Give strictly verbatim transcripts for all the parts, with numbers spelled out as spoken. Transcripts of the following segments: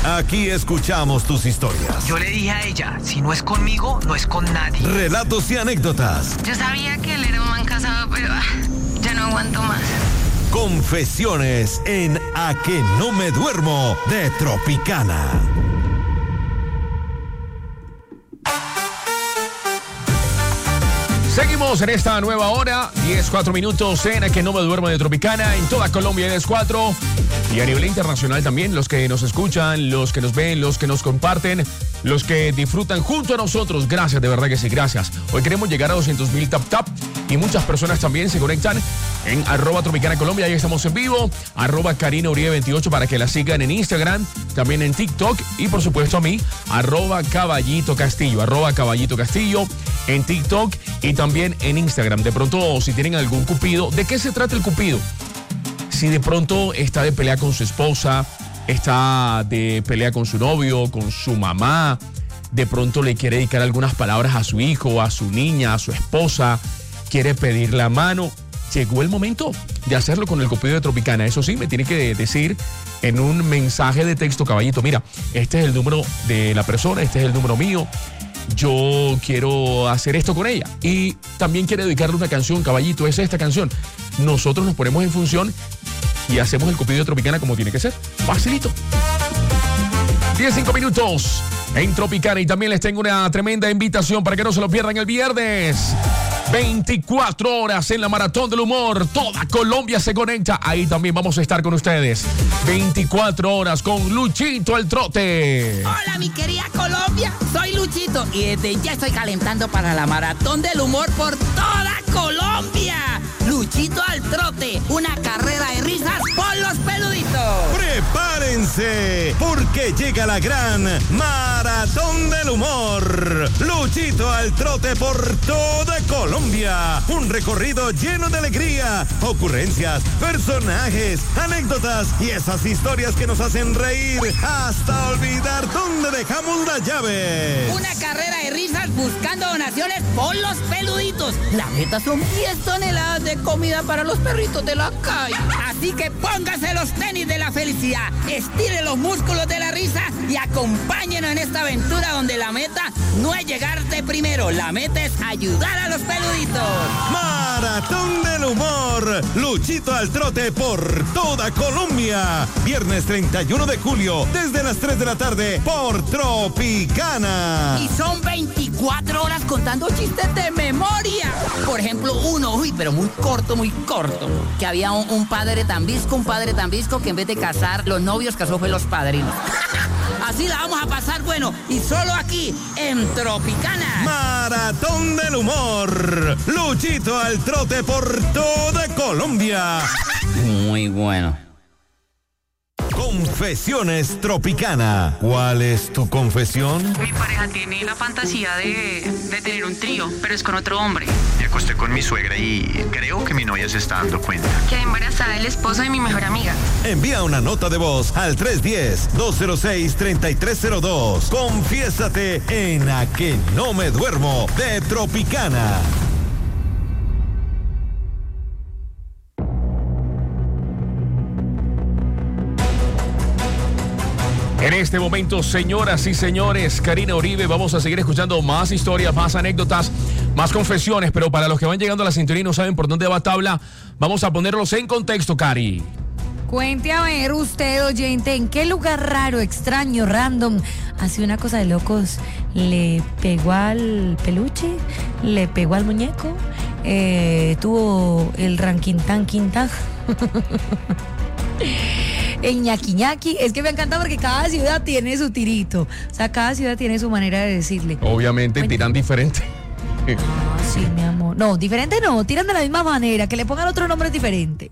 Aquí escuchamos tus historias. Yo le dije a ella, si no es conmigo, no es con nadie. Relatos y anécdotas. Yo sabía que él era un man casado, pero ah, ya no aguanto más. Confesiones en A que no me duermo de Tropicana. Seguimos en esta nueva hora, diez, cuatro minutos en A que no me duermo de Tropicana, en toda Colombia diez cuatro y a nivel internacional también, los que nos escuchan, los que nos ven, los que nos comparten, los que disfrutan junto a nosotros. Gracias, de verdad que sí, gracias. Hoy queremos llegar a doscientos mil tap tap y muchas personas también se conectan en arroba Tropicana Colombia, ahí estamos en vivo, arroba Karina Uribe veintiocho para que la sigan en Instagram, también en TikTok y por supuesto a mí, arroba Caballito Castillo, arroba Caballito Castillo en TikTok y también en Instagram. De pronto, si tienen algún cupido, ¿de qué se trata el cupido? Si de pronto está de pelea con su esposa, está de pelea con su novio, con su mamá, de pronto le quiere dedicar algunas palabras a su hijo, a su niña, a su esposa, quiere pedir la mano. Llegó el momento de hacerlo con el cupido de Tropicana. Eso sí, me tiene que decir en un mensaje de texto, Caballito, mira, este es el número de la persona, este es el número mío, yo quiero hacer esto con ella. Y también quiere dedicarle una canción, Caballito, es esta canción. Nosotros nos ponemos en función y hacemos el cupido de Tropicana como tiene que ser. Facilito. diez, cinco minutos en Tropicana y también les tengo una tremenda invitación para que no se lo pierdan el viernes. veinticuatro horas en la Maratón del Humor. Toda Colombia se conecta. Ahí también vamos a estar con ustedes. veinticuatro horas con Luchito el Trote. Hola, mi querida Colombia. Soy Luchito y desde ya estoy calentando para la Maratón del Humor por toda Colombia. Luchito al Trote, una carrera de risas por los peluditos. ¡Prepárense! Porque llega la gran Maratón del Humor. Luchito al Trote por toda Colombia. Un recorrido lleno de alegría, ocurrencias, personajes, anécdotas y esas historias que nos hacen reír hasta olvidar dónde dejamos la llave. Una carrera de risas buscando donaciones por los peluditos. La meta son diez toneladas de comida para los perritos de la calle. Así que póngase los tenis de la felicidad, estire los músculos de la risa y acompáñenos en esta aventura donde la meta no es llegar de primero, la meta es ayudar a los peluditos. Maratón del Humor. Luchito al Trote por toda Colombia. Viernes treinta y uno de julio, desde las tres de la tarde, por Tropicana. Y son veinticuatro horas contando chistes de memoria. Por ejemplo, uno, uy, pero muy corto, muy corto. Que había un, un padre tan visco, un padre tan visco que en vez de casar los novios, casó fue los padrinos. Así la vamos a pasar bueno. Y solo aquí, en Tropicana. Maratón del Humor. Luchito al Trote por toda Colombia. Muy bueno. Confesiones Tropicana. ¿Cuál es tu confesión? Mi pareja tiene la fantasía de, de tener un trío, pero es con otro hombre. Me acosté con mi suegra y creo que mi novia se está dando cuenta. Quedé embarazada del esposo de mi mejor amiga. Envía una nota de voz al tres uno cero, dos cero seis, tres tres cero dos. Confiésate en A que no me duermo de Tropicana. En este momento, señoras y señores, Karina Uribe, vamos a seguir escuchando más historias, más anécdotas, más confesiones, pero para los que van llegando a la sintonía y no saben por dónde va tabla, vamos a ponerlos en contexto, Cari. Cuente a ver usted, oyente, en qué lugar raro, extraño, random, hace una cosa de locos, le pegó al peluche, le pegó al muñeco, eh, tuvo el ranquintán quintán. En ñaqui ñaqui, es que me encanta porque cada ciudad tiene su tirito, o sea, cada ciudad tiene su manera de decirle. Obviamente Oye, tiran diferente. Ah, sí, mi amor. No, diferente no, tiran de la misma manera, que le pongan otro nombre diferente.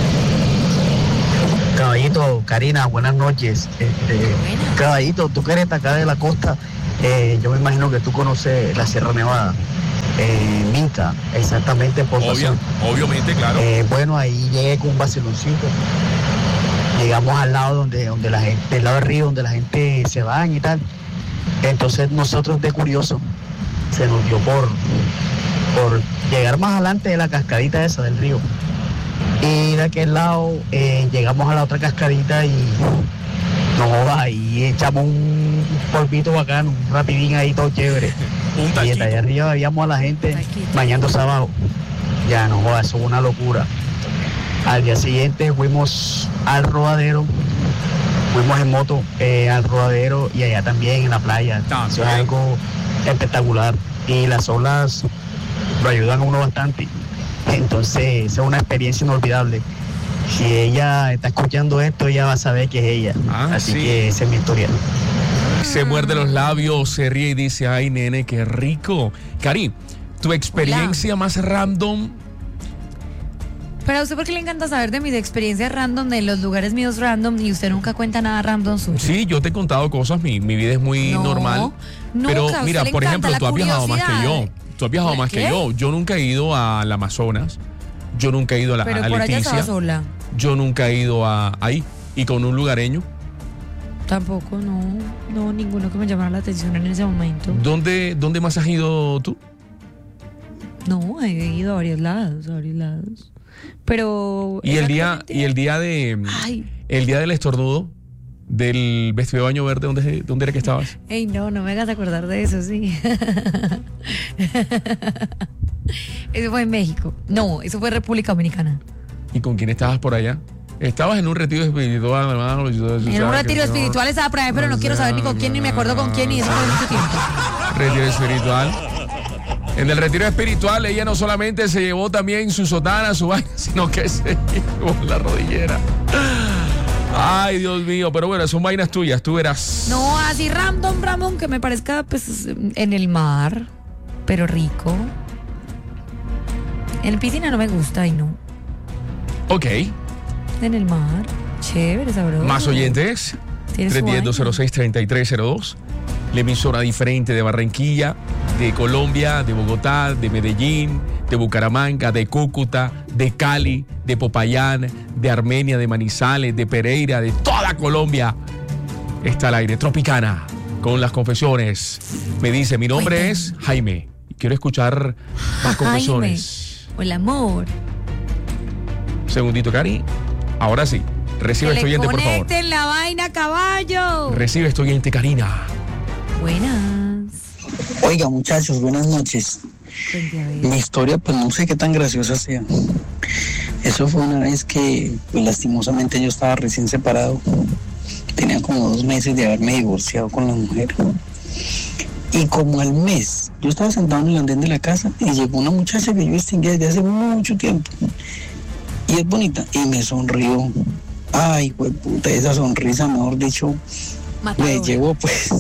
Caballito, Karina, buenas noches. Este, Buena. Caballito, tú que eres de acá de la costa, eh, yo me imagino que tú conoces la Sierra Nevada, eh, Minca, exactamente por Obvio, obviamente, claro. Eh, bueno, ahí llegué con un vaciloncito. Llegamos al lado donde, donde la gente, del lado del río, donde la gente se baña y tal. Entonces nosotros de curioso se nos dio por, por llegar más adelante de la cascadita esa del río. Y de aquel lado eh, llegamos a la otra cascadita y no jodas, ahí echamos un polvito bacano, un rapidín ahí todo chévere. Un Y taquito. desde allá arriba veíamos a la gente Taquito. bañándose abajo. Ya no jodas, eso fue una locura. Al día siguiente fuimos al rodadero, fuimos en moto eh, al rodadero y allá también en la playa. También. Eso es algo espectacular. Y las olas lo ayudan a uno bastante. Entonces, esa es una experiencia inolvidable. Si ella está escuchando esto, ella va a saber que es ella. Ah, Así sí. que esa es mi historia. Se muerde los labios, se ríe y dice, ay, nene, qué rico. Cari, tu experiencia más random. Pero a usted, ¿por qué le encanta saber de mis experiencias random, de los lugares míos random, y usted nunca cuenta nada random suyo? Sí, yo te he contado cosas, mi, mi vida es muy No, normal. nunca, Pero a usted mira, le por encanta ejemplo, la tú has viajado más que yo. curiosidad. Tú has viajado ¿La más que qué? yo. Yo nunca he ido al Amazonas. Yo nunca he ido a, la, Pero a por allá estaba Leticia. sola. Yo nunca he ido a ahí. Y con un lugareño. Tampoco, no. No, ninguno que me llamara la atención en ese momento. ¿Dónde, dónde más has ido tú? No, he ido a varios lados, a varios lados. Pero. Y el día, exactamente- y el día de Ay. el día del estornudo, del vestido de baño verde, ¿dónde, dónde era que estabas? Ey, no, no me hagas acordar de eso, sí. Eso fue en México. No, eso fue República Dominicana. ¿Y con quién estabas por allá? Estabas en un retiro espiritual, hermano. En un retiro espiritual estaba por ahí, pero no quiero saber ni con quién, ni me acuerdo con quién, y eso fue mucho tiempo. Retiro espiritual. En el retiro espiritual ella no solamente se llevó también su sotana, su vaina, sino que se llevó la rodillera. Ay, Dios mío, pero bueno, son vainas tuyas, tú verás. No, así random, random, que me parezca pues en el mar, pero rico. En piscina no me gusta y no. Ok, En el mar, chévere, sabroso. más oyentes. Tiene su tres uno cero, dos cero vaina. seis, tres tres cero dos. La emisora diferente de Barranquilla, de Colombia, de Bogotá, de Medellín, de Bucaramanga, de Cúcuta, de Cali, de Popayán, de Armenia, de Manizales, de Pereira, de toda Colombia. Está al aire Tropicana con las confesiones. Me dice, mi nombre Cuéntame. es Jaime. Quiero escuchar más confesiones. O el amor. Segundito, Cari. Ahora sí. Recibe Que este le oyente, por favor. conecten la vaina, caballo. Recibe este oyente, Karina. Buenas. Oiga, muchachos, buenas noches. Cuente, a ver. Mi historia, pues no sé qué tan graciosa sea. Eso fue una vez que, pues lastimosamente yo estaba recién separado. Tenía como dos meses de haberme divorciado con la mujer. Y como al mes, yo estaba sentado en el andén de la casa y llegó una muchacha que yo distinguía desde hace mucho tiempo. Y es bonita. Y me sonrió. Ay, pues puta, esa sonrisa, mejor dicho, me Matadora. llevó pues.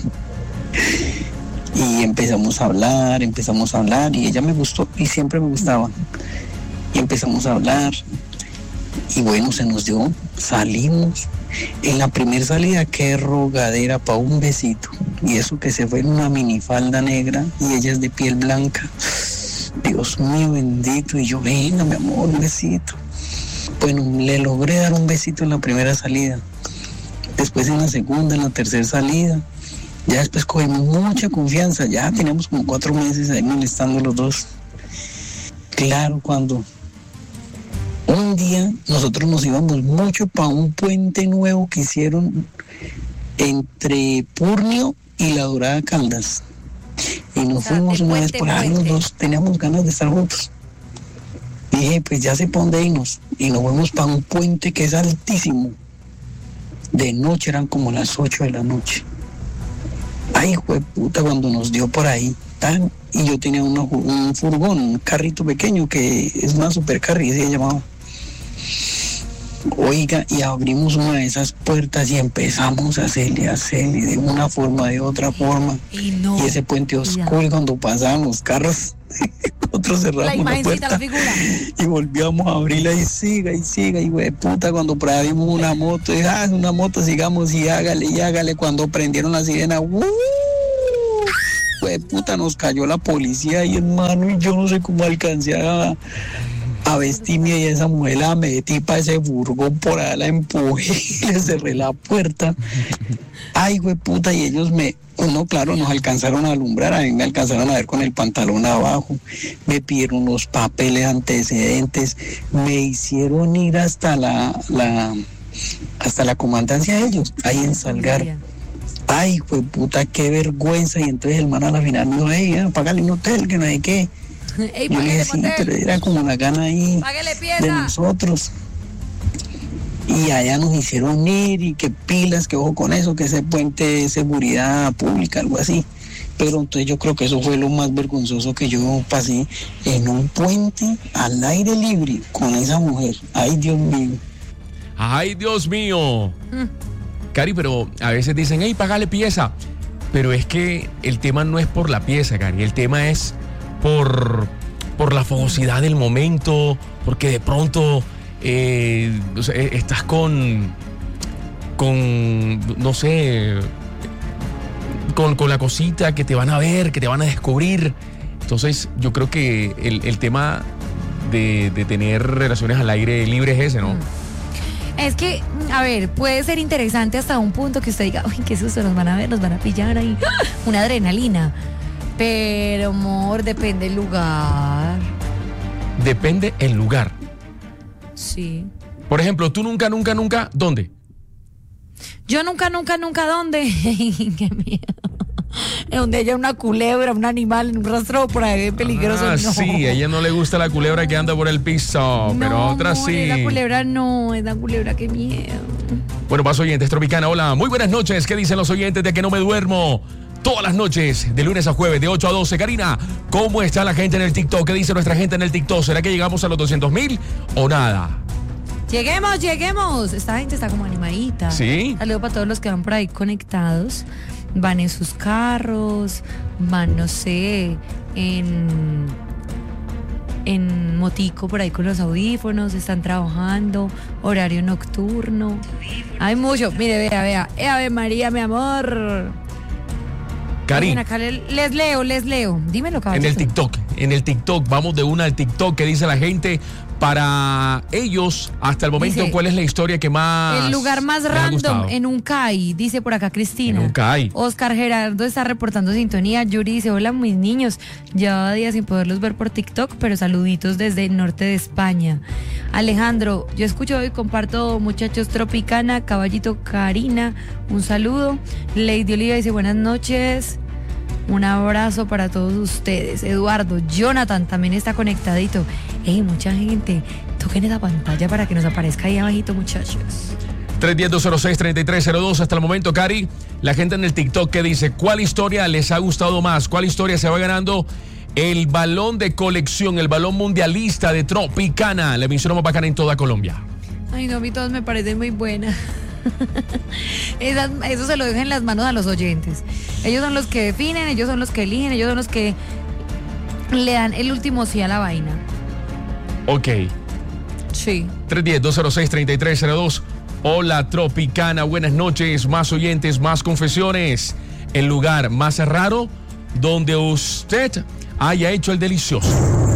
Y empezamos a hablar, empezamos a hablar, y ella me gustó y siempre me gustaba. Y empezamos a hablar, y bueno, se nos dio, salimos. En la primera salida, qué rogadera para un besito. Y eso que se fue en una minifalda negra, y ella es de piel blanca. Dios mío bendito, y yo, venga mi amor, un besito. Bueno, le logré dar un besito en la primera salida. Después en la segunda, en la tercera salida. Ya después cogimos mucha confianza, ya teníamos como cuatro meses ahí molestando los dos. Claro, cuando un día nosotros nos íbamos mucho para un puente nuevo que hicieron entre Purnio y La Dorada Caldas. Y nos O sea, fuimos de una vez puente por en ahí, los puente. dos teníamos ganas de estar juntos. Dije, pues ya sé para dónde irnos. Y nos fuimos para un puente que es altísimo. De noche eran como las ocho de la noche. Ay, hijo de puta, cuando nos dio por ahí, tan, y yo tenía una, un furgón, un carrito pequeño que es una supercarry, se llamaba. Oiga, y abrimos una de esas puertas y empezamos a hacerle, a hacerle de una forma, de otra forma. Y no. Y ese puente oscuro, Cuidado. cuando pasaban los carros, nosotros cerramos La la, imagencita, la puerta figura. y volvíamos a abrirla y siga y siga y güey puta, cuando por ahí vimos una moto y ah, es una moto, sigamos y hágale y hágale. Cuando prendieron la sirena, ¡uh! Güey puta, nos cayó la policía ahí, hermano, y yo no sé cómo alcancé a, a vestirme, y esa mujer la metí para ese furgón, por allá la empujé y le cerré la puerta. Ay, güey puta, y ellos me, uno claro, nos alcanzaron a alumbrar, a mí me alcanzaron a ver con el pantalón abajo, me pidieron los papeles, antecedentes, me hicieron ir hasta la, la, hasta la comandancia de ellos, ahí en Salgar. Ay, pues puta, qué vergüenza. Y entonces el man a la final me dijo, hey, eh, págale un hotel, que no hay qué. Ey, Yo le dije, sí, pero era como la gana ahí de nosotros. Y allá nos hicieron ir y que pilas, que ojo con eso, que ese puente de seguridad pública, algo así. Pero entonces yo creo que eso fue lo más vergonzoso que yo pasé, en un puente al aire libre con esa mujer. Ay, Dios mío. Ay, Dios mío. Mm. Cari, pero a veces dicen, hey, págale pieza. Pero es que el tema no es por la pieza, Cari. El tema es por, por la fogosidad del momento, porque de pronto eh, o sea, estás con, con, no sé, con, con la cosita que te van a ver, que te van a descubrir. Entonces yo creo que el, el tema de, de tener relaciones al aire libre es ese, ¿no? Es que, a ver, puede ser interesante hasta un punto que usted diga, uy, qué susto, nos van a ver, nos van a pillar ahí. Una adrenalina. Pero, amor, depende el lugar. Depende el lugar. Sí. Por ejemplo, tú nunca, nunca, nunca, ¿dónde? Yo nunca, nunca, nunca, ¿dónde? Qué miedo. Donde haya una culebra, un animal en un rastro por ahí peligroso. Ah, no. sí, a ella no le gusta la culebra que anda por el piso, no, pero a otras amor, sí. La culebra no, es la culebra, qué miedo. Bueno, más oyentes, Tropicana, hola, muy buenas noches. ¿Qué dicen los oyentes de que no me duermo? Todas las noches, de lunes a jueves, de ocho a doce. Karina, ¿cómo está la gente en el TikTok? ¿Qué dice nuestra gente en el TikTok? ¿Será que llegamos a los doscientos mil o nada? Lleguemos, lleguemos. Esta gente está como animadita. Sí. Saludos para todos los que van por ahí conectados. Van en sus carros, van, no sé, en, en motico por ahí con los audífonos, están trabajando, horario nocturno. Hay mucho. Mire, vea, vea. Eh, Ave María, mi amor. Cari. Oigan, acá les, les leo, les leo. Dímelo, caballero. En el TikTok, en el TikTok, vamos de una al TikTok. ¿Qué dice la gente? Para ellos, hasta el momento, dice, ¿cuál es la historia que más el lugar más random en un C A I? Dice por acá Cristina. En un C A I. Oscar Gerardo está reportando sintonía. Yuri dice, hola mis niños, llevaba días sin poderlos ver por TikTok, pero saluditos desde el norte de España. Alejandro, yo escucho y comparto, muchachos, Tropicana, Caballito, Karina, un saludo. Lady Oliva dice, buenas noches. Un abrazo para todos ustedes. Eduardo, Jonathan también está conectadito. Ey, mucha gente, toquen esa pantalla para que nos aparezca ahí abajito, muchachos. tres uno cero, dos cero seis, tres tres cero dos. Hasta el momento, Cari, la gente en el TikTok que dice, ¿cuál historia les ha gustado más? ¿Cuál historia se va ganando el balón de colección, el balón mundialista de Tropicana, la emisión más bacana en toda Colombia? Ay, no, a mí todos me parecen muy buenas. Esas, eso se lo dejan en las manos a los oyentes. Ellos son los que definen, ellos son los que eligen, ellos son los que le dan el último sí a la vaina. Ok. Sí. tres uno cero, dos cero seis, tres tres cero dos. Hola, Tropicana, buenas noches. Más oyentes, más confesiones. El lugar más raro donde usted haya hecho el delicioso.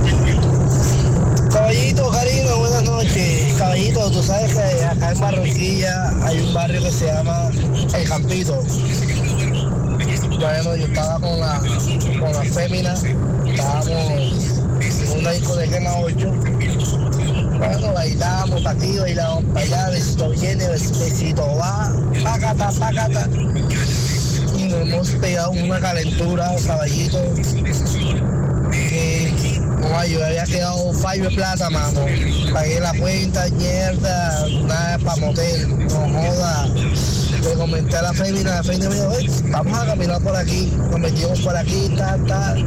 Caballito, Karina, buenas noches. Caballito, tú sabes que acá en Barranquilla hay un barrio que se llama El Campito. Bueno, yo estaba con la, con la fémina, estábamos en una discoteca en la ocho. Bueno, bailamos para aquí, bailamos para allá, besito viene, besito va, pácata, pácata. Y nos hemos pegado una calentura, caballito, que no, yo había quedado fallo de plata, mano. Pagué la cuenta, mierda, nada para motel, no joda. Le comenté a la fémina, la fémina me dijo, hey, vamos a caminar por aquí, nos metimos por aquí, tal, tal.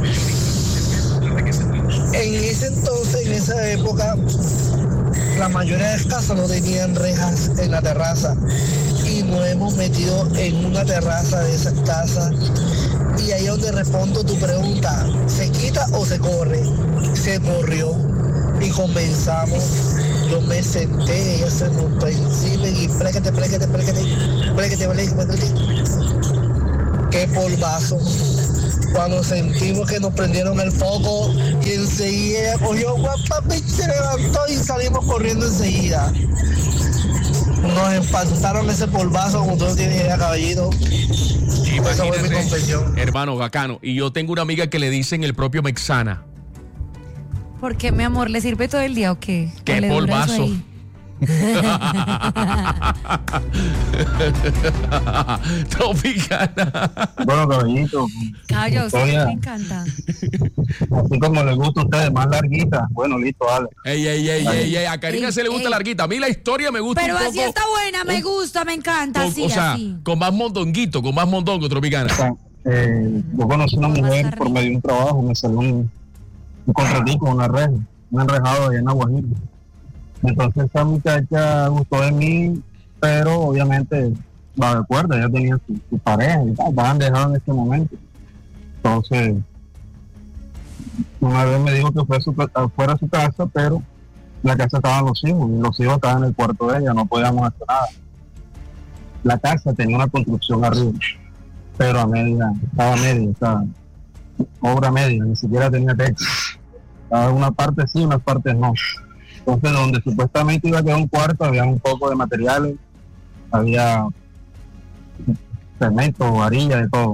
En ese entonces, en esa época, la mayoría de las casas no tenían rejas en la terraza. Y nos hemos metido en una terraza de esas casas. Y ahí es donde respondo tu pregunta, ¿se quita o se corre? Se corrió y comenzamos. Yo me senté, ella se montó encima y pléquete, pléquete, pléquete, pléquete, pléquete, pléquete. Qué polvazo. Cuando sentimos que nos prendieron el foco y enseguida cogió guapa, se levantó y salimos corriendo enseguida. Nos espantaron ese polvazo, como tú lo tienes idea, caballito. Esa fue mi confesión. Hermano, bacano. Y yo tengo una amiga que le dicen el propio Mexana. ¿Por qué, mi amor? ¿Le sirve todo el día o qué? Qué polvazo. Tropicana. Bueno, caballito. Caballo, historia, me encanta. Así como les gusta a ustedes, más larguita. Bueno, listo, dale. Ey, ey, ey, ey, ey. A Karina Ey, se le gusta ey. larguita. A mí la historia me gusta Pero un poco. así está buena, me gusta, me encanta, con, así, o sea, así. con más mondonguito, con más mondongo, Tropicana. O sea, eh, yo conocí una Más mujer arriba. por medio de un trabajo, me salió un, un contratico, una reja, un enrejado allá en Aguajiro. Entonces esa muchacha gustó de mí, pero obviamente, va de acuerdo, ella tenía su, su pareja y tal, estaban dejados en ese momento. Entonces, una vez me dijo que fue a su, fuera a su casa, pero en la casa estaban los hijos, y los hijos estaban en el cuarto de ella, no podíamos hacer nada. La casa tenía una construcción arriba, pero a media, estaba a media, estaba obra media, ni siquiera tenía techo. Estaba una parte sí, unas partes no. Entonces, donde supuestamente iba a quedar un cuarto, había un poco de materiales, había cemento, varilla, de todo.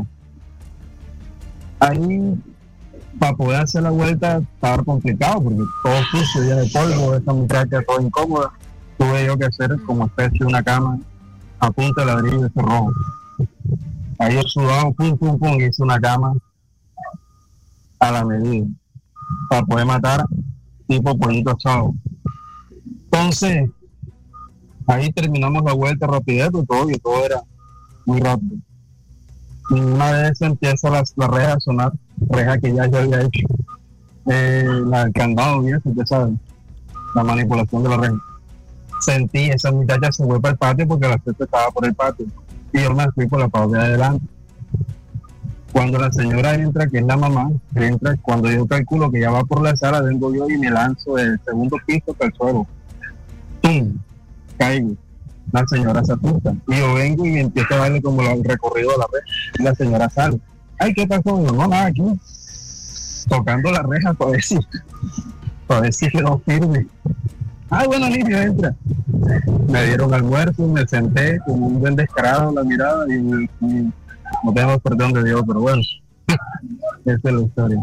Ahí, para poder hacer la vuelta, estaba complicado, porque todo sucio, lleno de polvo, esa muchacha toda incómoda. Tuve yo que hacer como especie de una cama a punta de ladrillo de cerrojo. Ahí yo sudaba, pum, pum, pum, y hice una cama a la medida, para poder matar tipo pollito asado. Entonces, ahí terminamos la vuelta rapidez, todo, y todo era muy rápido. Y una vez empieza la, la reja a sonar, reja que ya yo había hecho, eh, la, el candado y eso, usted sabe, la manipulación de la reja. Sentí, esa muchacha se fue para el patio porque la cesta estaba por el patio, y yo me fui por la parte de adelante. Cuando la señora entra, que es la mamá, entra, cuando yo calculo que ya va por la sala, vengo yo y me lanzo del segundo piso hasta el suelo. ¡Pum! Caigo. La señora se asusta. Y yo vengo y empiezo a darle como el recorrido de la reja. Y la señora sale. Ay, ¿qué pasó? Yo, no, nada, aquí. Tocando la reja para ver si, para ver si quedó firme. Ay, bueno, niño, entra. Me dieron almuerzo, me senté como un buen descarado la mirada y, y no tenemos perdón de Dios, pero bueno, esa es la historia.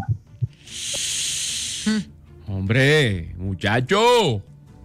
Hombre, muchacho.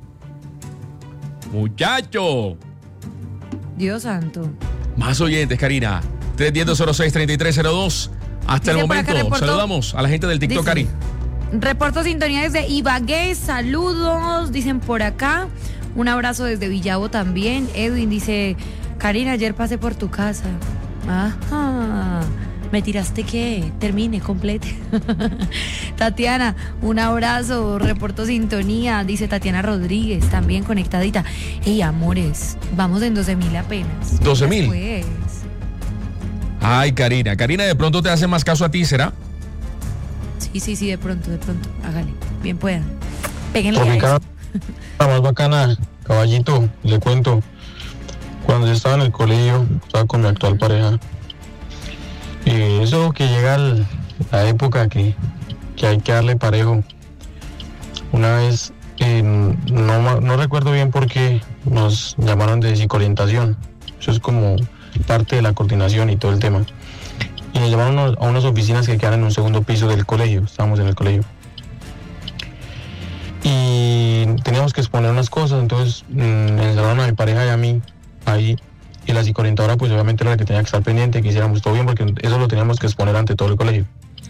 Muchacho. Dios santo. Más oyentes, Karina. tres uno cero cero seis tres tres cero dos. Hasta Dice el por acá, momento. reportó- Saludamos a la gente del TikTok, Dice- Cari. Reporto sintonía desde Ibagué, saludos, dicen por acá. Un abrazo desde Villavo también. Edwin dice, Karina, ayer pasé por tu casa. Ajá. ¿Me tiraste qué? Termine, complete. Tatiana, un abrazo, reporto sintonía, dice Tatiana Rodríguez, también conectadita. Ey, amores, vamos en doce mil apenas. doce mil. Pues. Ay, Karina. Karina, de pronto te hace más caso a ti, ¿será? Sí, sí, sí, de pronto, de pronto. Hágale, bien puedan. Péguenle a Tropicana, eso. la más bacana, caballito, le cuento. Cuando yo estaba en el colegio, estaba con mi actual pareja. Y eso que llega el- la época que, que hay que darle parejo. Una vez, eh, no, ma- no recuerdo bien por qué nos llamaron de psicoorientación. Eso es como parte de la coordinación y todo el tema. Y nos llamaron a unos- a unas oficinas que quedan en un segundo piso del colegio. Estábamos en el colegio. Y teníamos que exponer unas cosas, entonces mm, encerraron a mi pareja y a mí ahí. Y la psicoorientadora pues obviamente era la que tenía que estar pendiente, que hiciéramos todo bien, porque eso lo teníamos que exponer ante todo el colegio.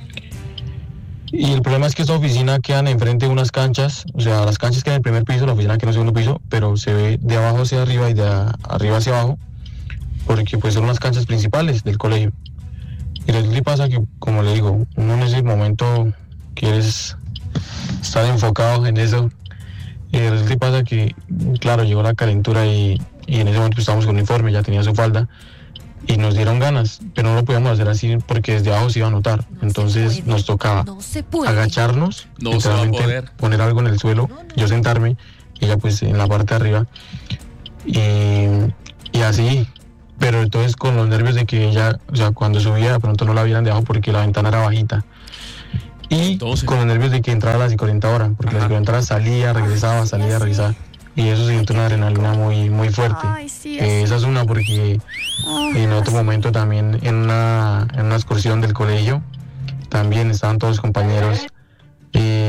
Y el problema es que esta oficina quedan enfrente de unas canchas, o sea, las canchas quedan en el primer piso, la oficina queda en el segundo piso, pero se ve de abajo hacia arriba y de a- arriba hacia abajo, porque pues son las canchas principales del colegio. Y resulta y pasa que, como le digo, uno en ese momento quieres estar enfocado en eso, y resulta y pasa que, claro, llegó la calentura y, y en ese momento pues, estábamos con uniforme, ya tenía su falda, y nos dieron ganas, pero no lo podíamos hacer así porque desde abajo se iba a notar. Entonces nos tocaba No se puede. agacharnos, No se va a literalmente poder. poner algo en el suelo, yo sentarme, y ella pues en la parte de arriba, y, y así, pero entonces con los nervios de que ella, o sea, cuando subía de pronto no la vieran de abajo porque la ventana era bajita, y Entonces. con los nervios de que entrara la psicoorientadora, porque la psicoorientadora salía, regresaba, salía, regresaba, y eso se siente una adrenalina muy, muy fuerte. Ay, sí, Eh, esa es una porque en otro momento también en una, en una excursión del colegio también estaban todos los compañeros, eh,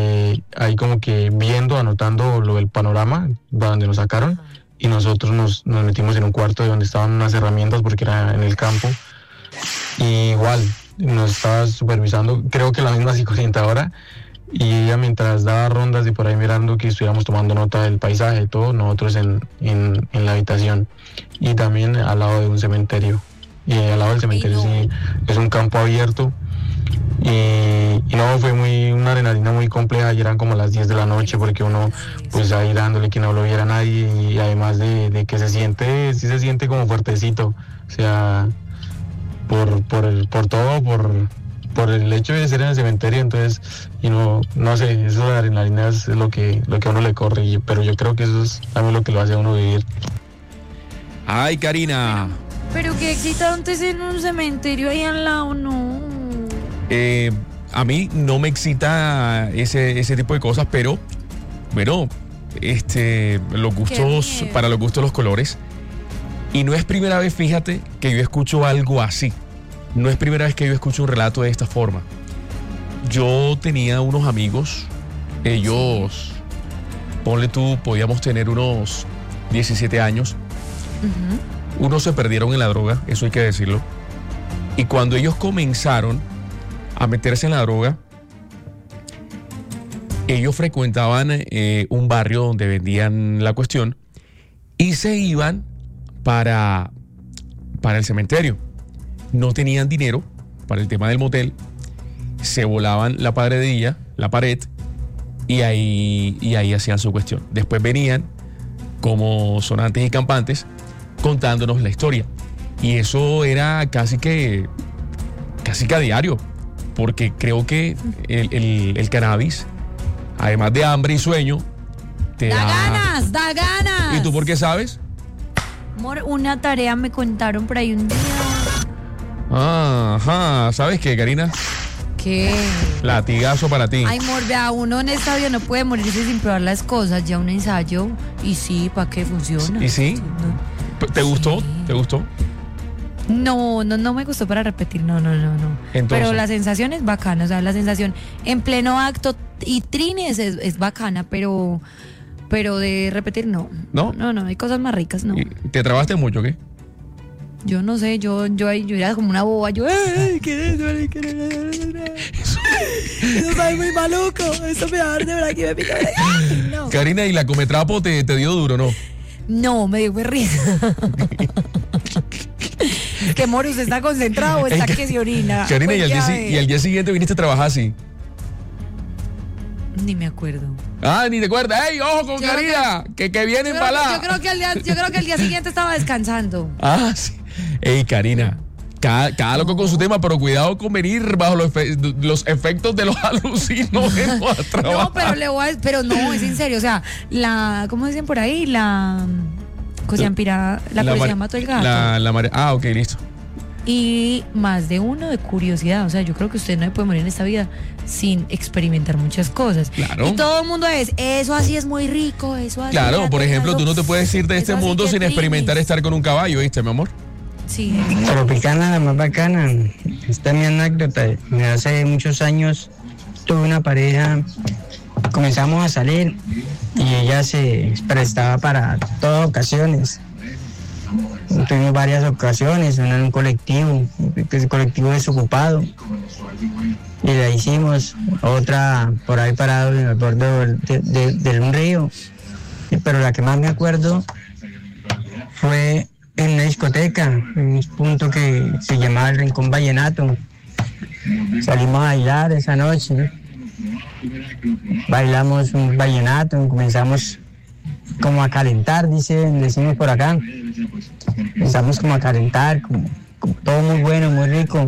ahí como que viendo, anotando lo del panorama, de donde nos sacaron, y nosotros nos, nos metimos en un cuarto de donde estaban unas herramientas porque era en el campo, y igual nos estaba supervisando, creo que la misma psicodientadora, y ella mientras daba rondas y por ahí mirando que estuviéramos tomando nota del paisaje y todo, nosotros en, en, en la habitación, y también al lado de un cementerio, y al lado del cementerio sí, es un campo abierto. Y, y no, fue muy una adrenalina muy compleja, y eran como las diez de la noche porque uno pues ahí dándole que no lo viera nadie, y además de, de que se siente, sí se siente como fuertecito, o sea, por, por, el, por todo, por, por el hecho de ser en el cementerio, entonces, y no, no sé, eso de adrenalina es lo que, lo que a uno le corre, y, pero yo creo que eso es también lo que lo hace a uno vivir. Ay, Karina. Pero qué excitante es en un cementerio ahí al lado, no. Eh, a mí no me excita ese, ese tipo de cosas, pero bueno, este, los gustos, para los gustos los colores. Y no es primera vez, fíjate, que yo escucho algo así. No es primera vez que yo escucho un relato de esta forma. Yo tenía unos amigos, ellos, ponle tú, podíamos tener unos diecisiete años. Uh-huh. Unos se perdieron en la droga, eso hay que decirlo. Y cuando ellos comenzaron a meterse en la droga, ellos frecuentaban eh, un barrio donde vendían la cuestión y se iban para, para el cementerio. No tenían dinero para el tema del motel, se volaban la paredilla, la pared, y ahí, y ahí hacían su cuestión. Después venían como sonantes y campantes contándonos la historia, y eso era casi que casi que a diario, porque creo que el, el, el cannabis, además de hambre y sueño, te da, da ganas, da ganas. ¿Y tú por qué sabes? Amor, una tarea me contaron por ahí un día. Ajá, ¿sabes qué, Karina? ¿Qué? Latigazo para ti. Ay, amor, vea, uno en esta vida no puede morirse sin probar las cosas. Ya un ensayo, y sí, ¿para qué funciona? ¿Y sí? ¿Te gustó? Sí. ¿Te gustó? No, no, no me gustó para repetir, no, no, no, no. Entonces, pero la sensación es bacana, o sea, la sensación en pleno acto y trines es, es bacana, pero, pero de repetir no. ¿No? No, no, hay cosas más ricas, no. ¿Te trabaste mucho, qué? Yo no sé, yo, yo, yo era como una boba, yo, ¡ay, qué es eso! ¿Qué es eso? Eso es muy maluco, eso me va a dar de verdad que me pica. No. Karina, ¿y la cometrapo te, te dio duro, no? No, me dio risa. Es que Moru, ¿usted está concentrado o está que se orina? Karina, pues y, al día, y al día siguiente viniste a trabajar así. Ni me acuerdo. Ah, ni te acuerdas. ¡Ey, ojo con yo Karina! Que, que, que viene embalada. Yo creo que, el día, yo creo que el día siguiente estaba descansando. Ah, sí. Ey, Karina, cada, cada loco con su tema, pero cuidado con venir bajo los, efe, los efectos de los alucinógenos a trabajar. No, pero le voy a, pero no, es en serio. O sea, la, ¿cómo dicen por ahí? La cosiampira, la, la policía mató el gato. La, la mare, ah, ok, listo. Y más de uno de curiosidad. O sea, yo creo que usted no puede morir en esta vida sin experimentar muchas cosas. Claro. Y todo el mundo es, eso así es muy rico, eso así. Claro, por ejemplo, tú no te puedes ir de este mundo sin experimentar estar con un caballo, ¿viste, mi amor? Sí. Tropicana, la más bacana. Esta es mi anécdota. Hace muchos años tuve una pareja, comenzamos a salir y ella se prestaba para todas ocasiones. Tuvimos varias ocasiones, una en un colectivo, el colectivo desocupado, y la hicimos, otra por ahí parado en el borde de, de, de un río, pero la que más me acuerdo fue en una discoteca, en un punto que se llamaba el Rincón Vallenato. Salimos a bailar esa noche, bailamos un vallenato, comenzamos como a calentar, dice, decimos por acá. Empezamos como a calentar, como, como todo muy bueno, muy rico.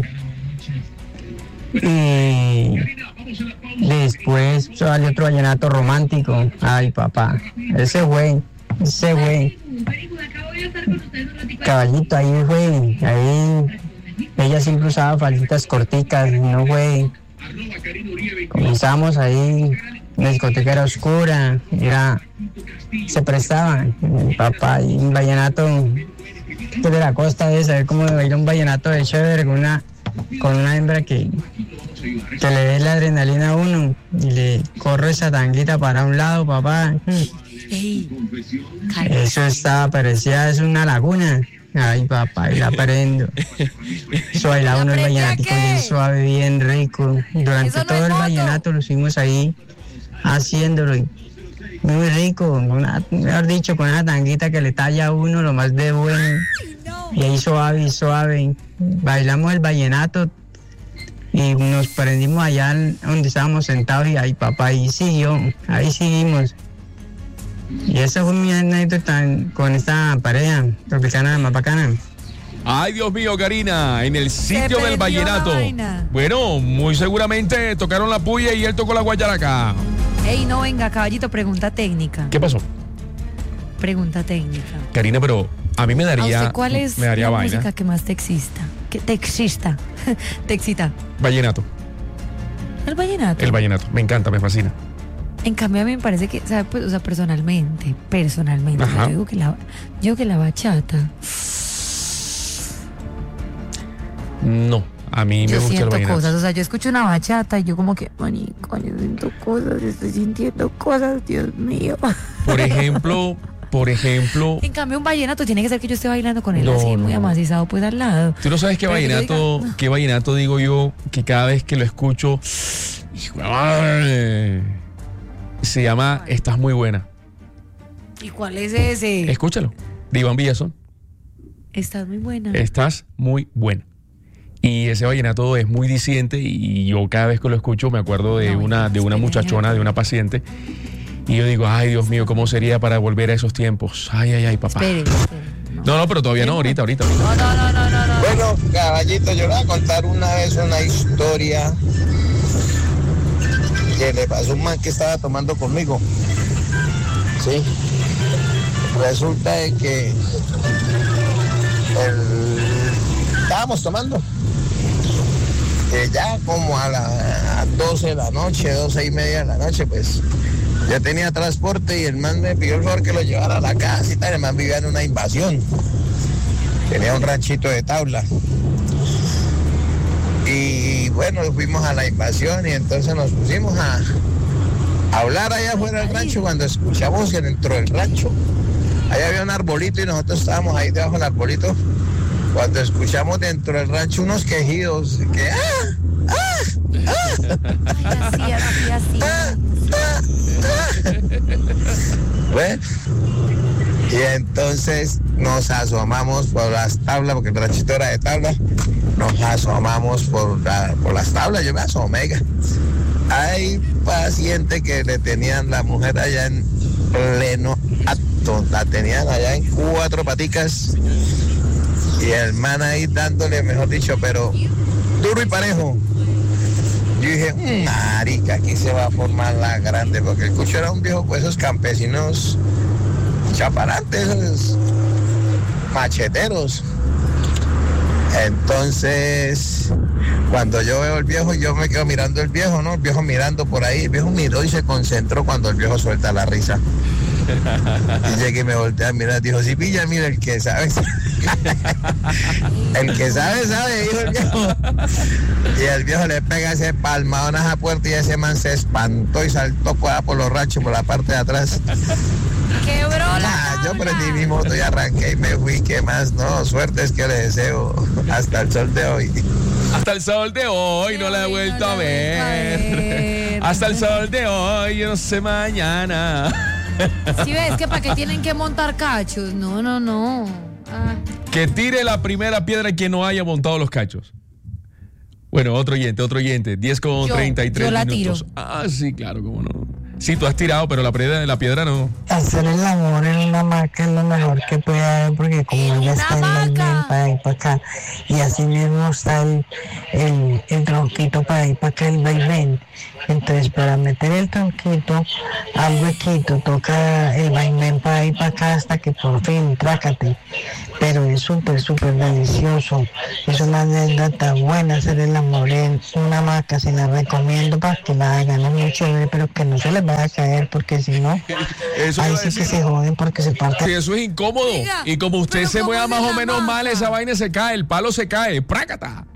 Y después salió otro vallenato romántico. Ay, papá, ese güey, ese güey. Caballito, ahí güey, ahí ella siempre usaba falditas corticas, no güey. Comenzamos ahí, la discoteca era oscura, era, se prestaba, papá, y un vallenato de la costa de saber cómo bailar un vallenato de chévere con una con una hembra que, que le dé la adrenalina a uno y le corre esa tanguita para un lado, papá. Eso está, parecía, es una laguna. Ay, papá, y la prendo. Eso bailaba uno el vallenatico bien suave, bien rico. Durante no todo el vallenato lo fuimos ahí haciéndolo. Y muy rico, una, mejor dicho, con una tanguita que le talla a uno lo más de bueno. Y ahí suave, suave. Bailamos el vallenato y nos prendimos allá donde estábamos sentados y ahí, papá, ahí siguió, ahí seguimos. Y esa fue mi anécdota con esta pareja tropicana más bacana. Ay, Dios mío, Karina, en el sitio del vallenato. Bueno, muy seguramente tocaron la puya y él tocó la guayaraca. Ey, no, venga, caballito, pregunta técnica. ¿Qué pasó? Pregunta técnica. Karina, pero a mí me daría, ¿A usted cuál es me daría la vaina. música que más te excita? Que te excita. te excita. Vallenato. El vallenato. El vallenato, me encanta, me fascina. En cambio a mí me parece que, ¿sabe? Pues, o sea, personalmente, personalmente, yo digo que la, yo digo que la bachata. No, a mí yo me gusta el vallenato. Yo siento cosas, o sea, yo escucho una bachata y yo como que, manico, yo siento cosas, estoy sintiendo cosas, Dios mío. Por ejemplo, por ejemplo. En cambio un vallenato tiene que ser que yo esté bailando con él no, así, no. muy amacizado pues al lado. Tú no sabes qué vallenato, diga, no. qué vallenato digo yo, que cada vez que lo escucho, se llama Estás muy buena. ¿Y cuál es ese? Escúchalo, de Iván Villazón. Estás muy buena. Estás muy buena. Y ese vallenato es muy diciente y yo cada vez que lo escucho me acuerdo de no, una, de una muchachona, de una paciente. Y yo digo, ay, Dios mío, ¿cómo sería para volver a esos tiempos? Ay, ay, ay, papá. Espere, espere, no. no, no, pero todavía no, ahorita, ahorita. ahorita. No, no, no, no, no, no. Bueno, caballito, yo le voy a contar una vez una historia que le pasó a un man que estaba tomando conmigo. Sí. Resulta de que el... estábamos tomando. Que ya como a las doce de la noche, doce y media de la noche, pues ya tenía transporte y el man me pidió el favor que lo llevara a la casa y tal. El man vivía en una invasión. Tenía un ranchito de tabla. Y bueno, fuimos a la invasión y entonces nos pusimos a, a hablar allá afuera del rancho. Cuando escuchamos que dentro del rancho, allá había un arbolito y nosotros estábamos ahí debajo del arbolito. Cuando escuchamos dentro del rancho unos quejidos, que ¡ah! ¡ah! ¡ah! Así, así, así. ¡ah! ¡ah! ¡ah! Bueno, y entonces nos asomamos por las tablas, porque el ranchito era de tablas, nos asomamos por, la, por las tablas, yo me asomé. Hay paciente que le tenían la mujer allá en pleno acto, la tenían allá en cuatro paticas. Y el man ahí dándole, mejor dicho, pero duro y parejo. Yo dije, mmm, marica, aquí se va a formar la grande, porque el cucho era un viejo, pues esos campesinos chaparantes, esos macheteros. Entonces, cuando yo veo el viejo, yo me quedo mirando el viejo, ¿no? El viejo mirando por ahí, el viejo miró y se concentró cuando el viejo suelta la risa. Y llegué y me volteé a mirar, dijo, sí, pilla, mira, el que sabe, el que sabe, sabe, dijo el viejo. Y el viejo le pega ese palmadón a esa puerta y ese man se espantó y saltó por los ranchos, por la parte de atrás. ¡Quebró la ah, Yo prendí mi moto y arranqué y me fui, ¿qué más? No, suerte es que le deseo hasta el sol de hoy. Hasta el sol de hoy no la he vuelto a ver. Hasta el sol de hoy, yo no sé mañana. Si ves que para qué tienen que montar cachos. No, no, no. Ah. Que tire la primera piedra quien no haya montado los cachos. Bueno, otro oyente, otro oyente. diez con treinta y tres yo la minutos. Tiro. Ah, sí, claro, cómo no. Sí, tú has tirado, pero la piedra, la piedra no. Hacer el amor en una hamaca es lo mejor que puede haber, porque como ella está en el bien para ir para acá, y así mismo está el, el, el tronquito para ir para acá, el vaivén. Entonces, para meter el tronquito al huequito, toca el vaivén para ir para acá hasta que por fin, trácate. Pero es súper, súper delicioso. Es una anécdota buena hacer el amor en una hamaca. Se la recomiendo para que la hagan. Es muy chévere, pero que no se les vaya a caer, porque si no, eso ahí sí que se joden porque se parte. Sí, eso es incómodo. Diga, y como usted se mueva más o menos mal, esa vaina se cae, el palo se cae. ¡Prácata!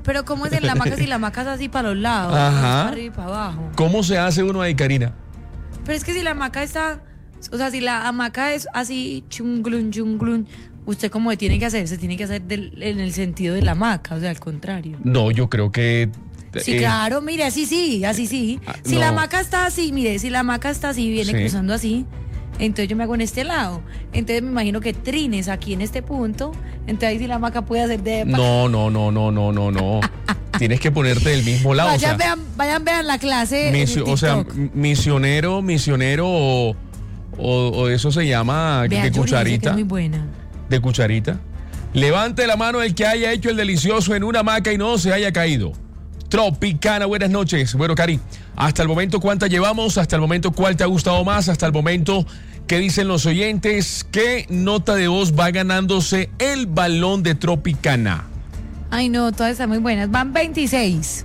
pero ¿cómo es en la hamaca si la hamaca es así para los lados? Ajá. Para arriba y para abajo. ¿Cómo se hace uno ahí, Karina? Pero es que si la hamaca está, o sea, si la hamaca es así, chunglun, chunglun, usted como tiene que hacer, se tiene que hacer del, en el sentido de la hamaca, o sea, al contrario. No, yo creo que... Sí, eh, claro, mire, así sí, así sí. Si no. la hamaca está así, mire, si la hamaca está así, viene Sí. cruzando así, entonces yo me hago en este lado. Entonces me imagino que trines aquí en este punto, entonces ahí sí la hamaca puede hacer de... No, no, no, no, no, no, no. Tienes que ponerte del mismo lado. Vayan, o sea, vean, vayan, vean la clase. misio- en el o sea, TikTok. m- misionero, misionero o, o, o eso se llama Vea, de Yuri dice que cucharita. es muy buena. De cucharita. Levante la mano el que haya hecho el delicioso en una hamaca y no se haya caído. Tropicana, buenas noches. Bueno, Cari, hasta el momento, ¿cuántas llevamos? Hasta el momento, ¿cuál te ha gustado más? Hasta el momento, ¿qué dicen los oyentes? ¿Qué nota de voz va ganándose el balón de Tropicana? Ay, no, todas están muy buenas. Van veintiséis.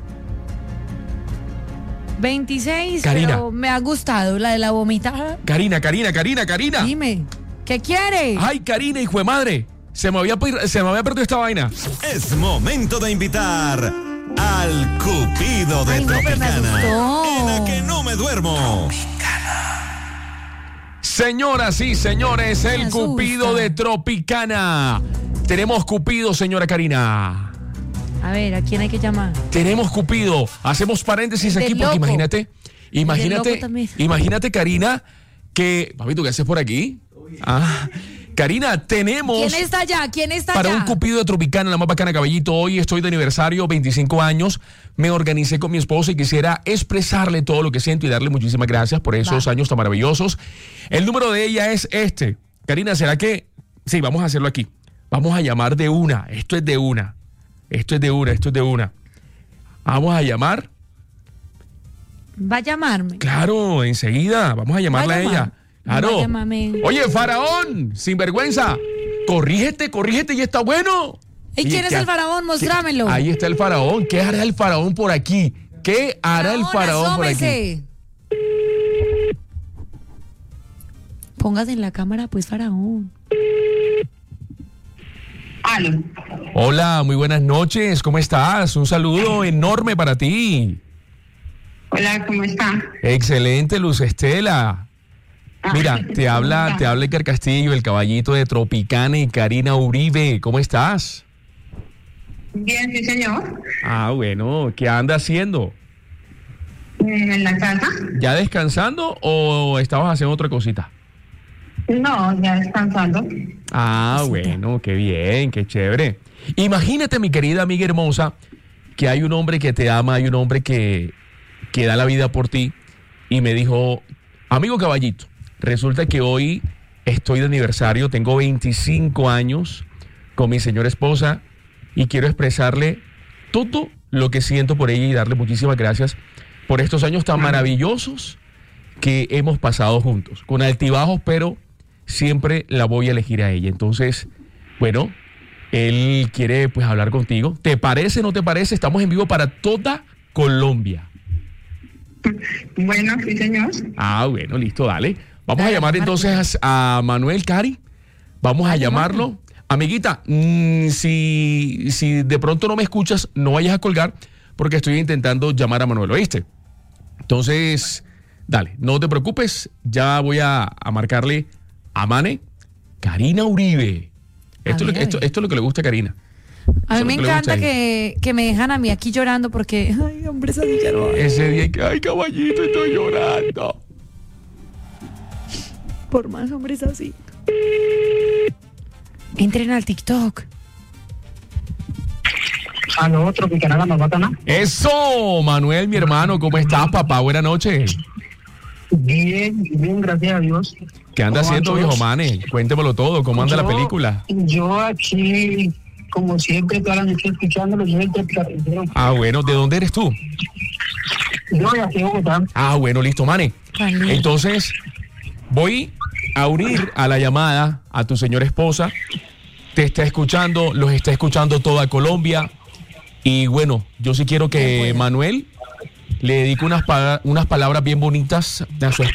veintiséis, Karina. pero me ha gustado la de la vomitada. Karina, Karina, Karina, Karina. Dime, ¿qué quiere? Ay, Karina, hijo de madre. Se me había, per- se me había perdido esta vaina. Es momento de invitar al Cupido de Ay, no, pero me Tropicana. asustó. En la que no me duermo. Señoras y señores, el Me asusta. Cupido de Tropicana. Tenemos Cupido, señora Karina. A ver, ¿a quién hay que llamar? Tenemos Cupido. Hacemos paréntesis El aquí del porque loco. imagínate, El del imagínate, loco también. imagínate, Karina, que, papito, ¿qué haces por aquí? Ah, Karina, tenemos ¿Quién está allá? ¿Quién está para allá? un Cupido de Tropicana, la más bacana, caballito. Hoy estoy de aniversario, veinticinco años. Me organicé con mi esposa y quisiera expresarle todo lo que siento y darle muchísimas gracias por esos Va. años tan maravillosos. El número de ella es este. Karina, ¿será que? Sí, vamos a hacerlo aquí. Vamos a llamar de una. Esto es de una. Esto es de una, esto es de una. Vamos a llamar. Va a llamarme. Claro, enseguida. Vamos a llamarla Va a a llamar. ella. Claro. Va a llamarme. Oye, Faraón, sinvergüenza. Corrígete, corrígete y está bueno. ¿Y quién es qué- el faraón? Mostrámelo. Ahí está el Faraón. ¿Qué hará el Faraón por aquí? ¿Qué hará el Faraón por aquí? Asómese. Póngase en la cámara, pues, faraón. Hola, muy buenas noches. ¿Cómo estás? Un saludo enorme para ti. Hola, ¿cómo está? Excelente, Luz Estela. Mira, te habla, te habla Iker Castillo, el caballito de Tropicana y Karina Uribe. ¿Cómo estás? Bien, sí, señor. Ah, bueno, ¿qué anda haciendo? Eh, ¿En la casa? ¿Ya descansando o estabas haciendo otra cosita? No, ya descansando. Ah, bueno, qué bien, qué chévere. Imagínate, mi querida amiga hermosa, que hay un hombre que te ama, hay un hombre que, que da la vida por ti. Y me dijo, amigo caballito, resulta que hoy estoy de aniversario, tengo veinticinco años con mi señora esposa y quiero expresarle todo lo que siento por ella y darle muchísimas gracias por estos años tan maravillosos que hemos pasado juntos, con altibajos, pero siempre la voy a elegir a ella. Entonces, bueno, él quiere pues hablar contigo. ¿Te parece o no te parece? Estamos en vivo para toda Colombia. Bueno, sí, señor. Ah, bueno, listo, dale. Vamos a llamar entonces a Manuel Cari. Vamos a llamarlo. Amiguita, mmm, si, si de pronto no me escuchas, no vayas a colgar porque estoy intentando llamar a Manuel, ¿oíste? Entonces, dale, no te preocupes. Ya voy a, a marcarle a Mane, Karina Uribe. Esto, es lo, que- esto, esto es lo que le gusta a Karina. A mí Eso me es lo que le gusta encanta a ella. que, que me dejan a mí aquí llorando porque, ay, hombre, esa niña no. Ese día que, ay, caballito, estoy llorando. Por más hombres así. Entren al TikTok. Aló, Tropicana, la más bacana. Eso, Manuel, mi hermano, ¿cómo estás, papá? Buenas noches. Bien, bien, gracias a Dios. ¿Qué anda ¿Cómo van haciendo, todos? viejo Mane? Cuéntemelo todo, ¿cómo anda la Yo- película? Yo aquí, como siempre, toda la noche escuchándolo, yo el Tropicana. Ah, bueno, ¿de dónde eres tú? Yo de aquí a Bogotá. Ah, bueno, listo, Mane. Vale. Entonces, voy a unir a la llamada a tu señora esposa. Te está escuchando, los está escuchando toda Colombia. Y bueno, yo sí quiero que Manuel le dedique unas, pa- unas palabras bien bonitas a su esposa.